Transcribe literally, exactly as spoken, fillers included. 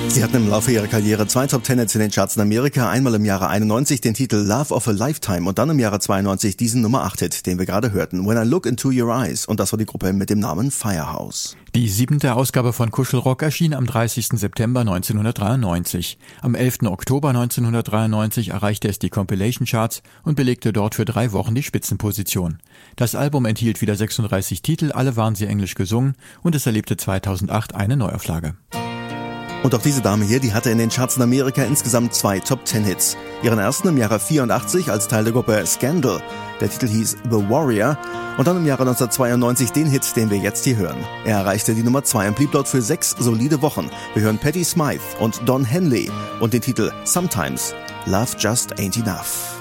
Sie hatten im Laufe ihrer Karriere zwei Top-Ten-Hits in den Charts in Amerika, einmal im Jahre einundneunzig den Titel Love of a Lifetime und dann im Jahre zweiundneunzig diesen Nummer acht Hit, den wir gerade hörten, When I Look Into Your Eyes, und das war die Gruppe mit dem Namen Firehouse. Die siebente Ausgabe von Kuschelrock erschien am dreißigsten September neunzehnhundertdreiundneunzig. Am elften Oktober neunzehnhundertdreiundneunzig erreichte es die Compilation Charts und belegte dort für drei Wochen die Spitzenposition. Das Album enthielt wieder sechsunddreißig Titel, alle waren sie englisch gesungen, und es erlebte zweitausendacht eine Neuauflage. Und auch diese Dame hier, die hatte in den Charts in Amerika insgesamt zwei Top-Ten-Hits. Ihren ersten im Jahre vierundachtzig als Teil der Gruppe Scandal. Der Titel hieß The Warrior. Und dann im Jahre neunzehnhundertzweiundneunzig den Hit, den wir jetzt hier hören. Er erreichte die Nummer zwei und blieb dort für sechs solide Wochen. Wir hören Patti Smyth und Don Henley und den Titel Sometimes Love Just Ain't Enough.